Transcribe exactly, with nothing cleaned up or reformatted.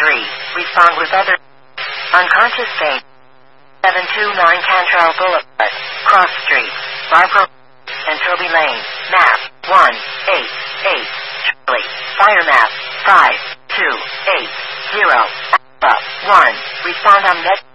three. Respond with other. Unconscious state. seven two nine Cantrell Boulevard, Cross Street, Barbara and Toby Lane. Map one eight eight. Charlie. Fire map five two eight zero. Alpha one. Respond on net.